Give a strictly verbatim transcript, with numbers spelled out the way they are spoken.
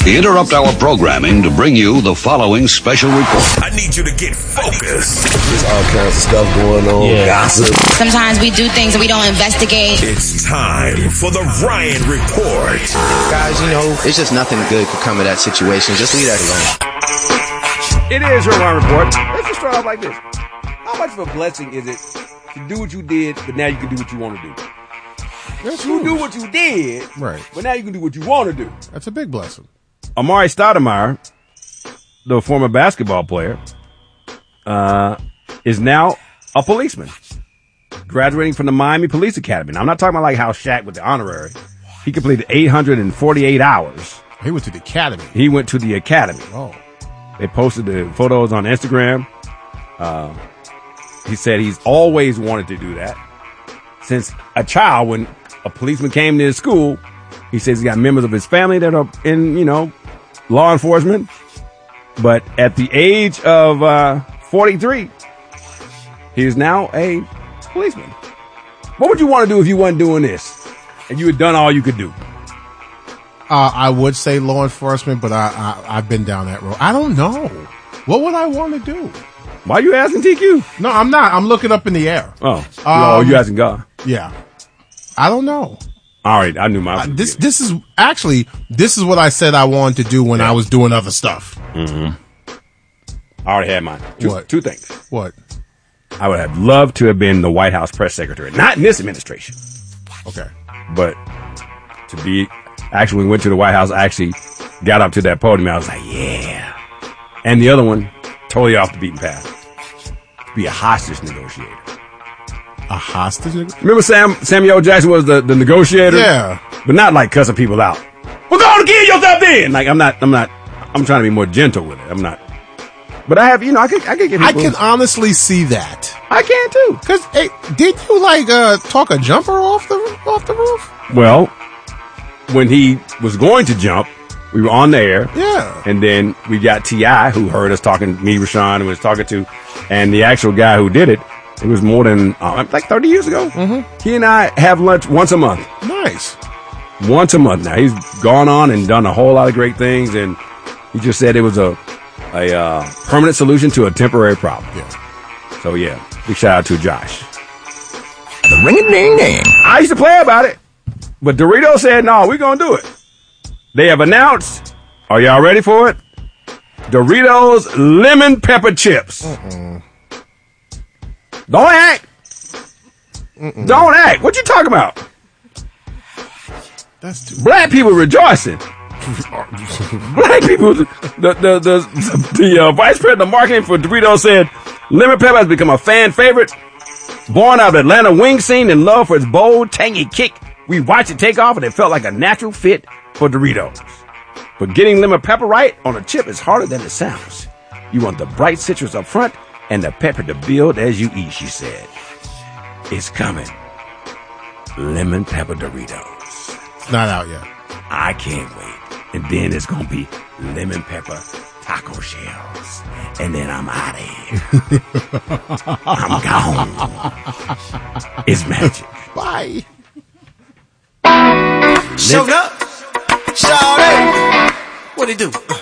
interrupt our programming to bring you the following special report. I need you to get focused. There's all kinds of stuff going on, yeah. Gossip. Sometimes we do things and we don't investigate. It's time for the Ryan Report. Guys, you know, it's just nothing good could come of that situation. Just leave that alone. It is your Ryan Report. Let's just start off like this. How much of a blessing is it to do what you did, but now you can do what you want to do? That's you huge. do what you did, right? But now you can do what you want to do. That's a big blessing. Amari Stoudemire, the former basketball player, uh, is now a policeman, graduating from the Miami Police Academy. Now, I'm not talking about like how Shaq with the honorary. He completed eight hundred forty-eight hours. He went to the academy. He went to the academy. Oh. They posted the photos on Instagram. Uh, he said he's always wanted to do that since a child. When a policeman came to his school, he says he got members of his family that are in, you know, law enforcement. But at the age of uh, forty-three, he is now a policeman. What would you want to do if you weren't doing this and you had done all you could do? Uh, I would say law enforcement, but I, I, I've been down that road. I don't know. What would I want to do? Why are you asking T Q? No, I'm not. I'm looking up in the air. Oh, um, oh, you asking God? Yeah. I don't know. All right, I knew my. Uh, this this is actually this is what I said I wanted to do when yeah. I was doing other stuff. Mm-hmm. I already had mine. Two, what? Two things. What? I would have loved to have been the White House press secretary, not in this administration. Okay. But to be actually, when we went to the White House, I actually got up to that podium. I was like, yeah. And the other one, totally off the beaten path. To be a hostage negotiator. A hostage? Remember Sam Samuel Jackson was the, the negotiator? Yeah. But not like cussing people out. Well, go on and kill yourself then! Like, I'm not, I'm not, I'm trying to be more gentle with it. I'm not. But I have, you know, I could, I could get people. I can honestly see that. I can too. Cause, hey, did you like, uh, talk a jumper off the, off the roof? Well, when he was going to jump, we were on the air. Yeah. And then we got T I who heard us talking, me, Rashawn, and was talking to, and the actual guy who did it, it was more than, uh, like thirty years ago. Mm-hmm. He and I have lunch once a month. Nice. Once a month now. He's gone on and done a whole lot of great things, and he just said it was a, a uh, permanent solution to a temporary problem. Yeah. So, yeah, big shout out to Josh. The ring-a-ding-ding. I used to play about it, but Doritos said, no, we're going to do it. They have announced, are y'all ready for it? Doritos lemon pepper chips. Mm-mm. Don't act. Mm-mm. Don't act. What you talking about? That's too Black people rejoicing. Black people, the the the, the uh, vice president of marketing for Doritos said, lemon pepper has become a fan favorite. Born out of Atlanta wing scene and love for its bold, tangy kick, we watched it take off and it felt like a natural fit for Doritos. But getting lemon pepper right on a chip is harder than it sounds. You want the bright citrus up front and the pepper to build as you eat, she said. It's coming. Lemon pepper Doritos. It's not out yet. I can't wait. And then it's going to be lemon pepper taco shells. And then I'm out of here. I'm gone. It's magic. Bye. Showed up. Shout out. What'd he do?